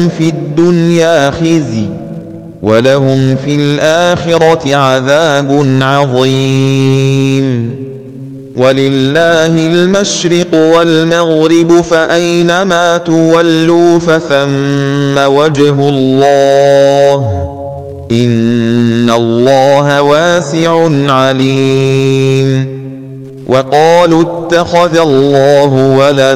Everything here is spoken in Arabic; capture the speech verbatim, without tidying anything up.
في الدنيا خزي ولهم في الآخرة عذاب عظيم. ولله المشرق والمغرب فأينما تولوا فثم وجه الله إن الله واسع عليم. وقالوا اتخذ الله ولدا